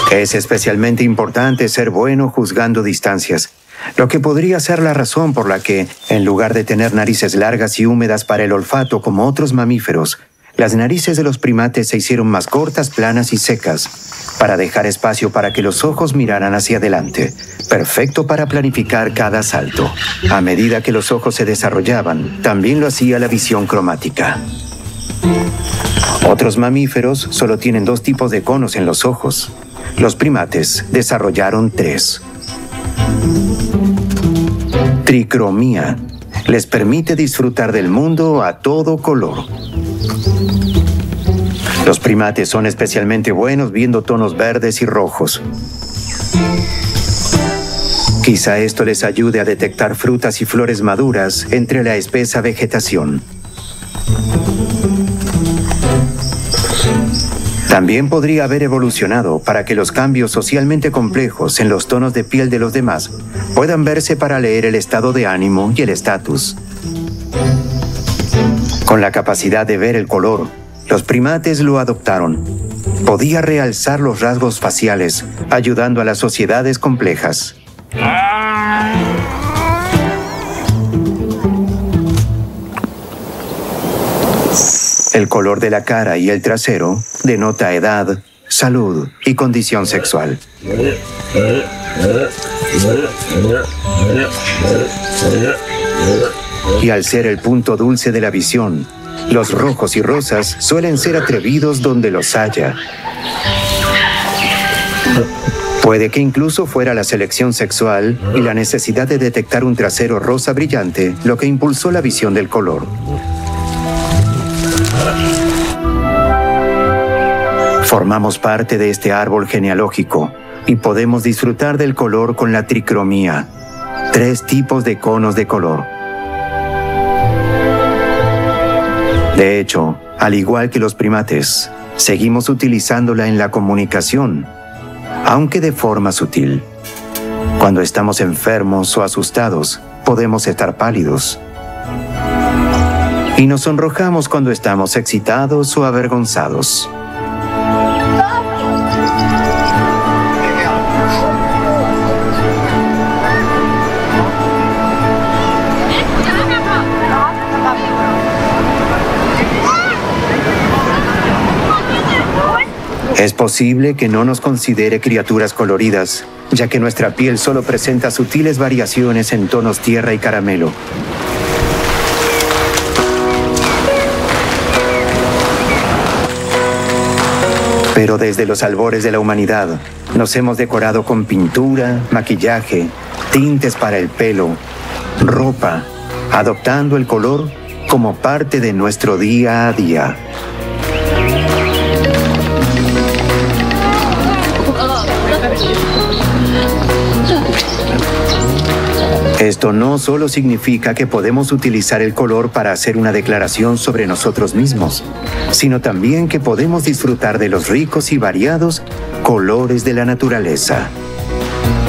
Es especialmente importante ser bueno juzgando distancias, lo que podría ser la razón por la que, en lugar de tener narices largas y húmedas para el olfato como otros mamíferos, las narices de los primates se hicieron más cortas, planas y secas, para dejar espacio para que los ojos miraran hacia adelante, perfecto para planificar cada salto. A medida que los ojos se desarrollaban, también lo hacía la visión cromática. Otros mamíferos solo tienen 2 tipos de conos en los ojos. Los primates desarrollaron 3. Tricromía les permite disfrutar del mundo a todo color. Los primates son especialmente buenos viendo tonos verdes y rojos. Quizá esto les ayude a detectar frutas y flores maduras entre la espesa vegetación. También podría haber evolucionado para que los cambios socialmente complejos en los tonos de piel de los demás puedan verse para leer el estado de ánimo y el estatus. Con la capacidad de ver el color, los primates lo adoptaron. Podía realzar los rasgos faciales, ayudando a las sociedades complejas. El color de la cara y el trasero denota edad, salud y condición sexual. Y al ser el punto dulce de la visión, los rojos y rosas suelen ser atrevidos donde los haya. Puede que incluso fuera la selección sexual y la necesidad de detectar un trasero rosa brillante lo que impulsó la visión del color. Formamos parte de este árbol genealógico y podemos disfrutar del color con la tricromía, 3 tipos de conos de color. De hecho, al igual que los primates, seguimos utilizándola en la comunicación, aunque de forma sutil. Cuando estamos enfermos o asustados, podemos estar pálidos. Y nos sonrojamos cuando estamos excitados o avergonzados. Es posible que no nos considere criaturas coloridas, ya que nuestra piel solo presenta sutiles variaciones en tonos tierra y caramelo. Pero desde los albores de la humanidad, nos hemos decorado con pintura, maquillaje, tintes para el pelo, ropa, adoptando el color como parte de nuestro día a día. Esto no solo significa que podemos utilizar el color para hacer una declaración sobre nosotros mismos, sino también que podemos disfrutar de los ricos y variados colores de la naturaleza.